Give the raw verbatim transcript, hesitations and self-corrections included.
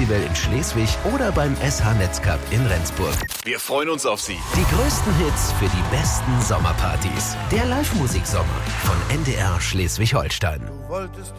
Festival in Schleswig oder beim S H Netzcup in Rendsburg. Wir freuen uns auf Sie. Die größten Hits für die besten Sommerpartys. Der Live-Musik-Sommer von N D R Schleswig-Holstein. Du wolltest